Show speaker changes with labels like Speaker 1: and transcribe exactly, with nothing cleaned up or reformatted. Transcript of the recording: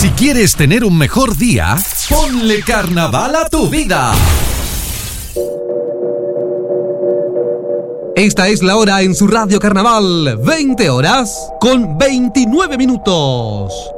Speaker 1: Si quieres tener un mejor día, ponle carnaval a tu vida.
Speaker 2: Esta es la hora en su Radio Carnaval, veinte horas con veintinueve minutos.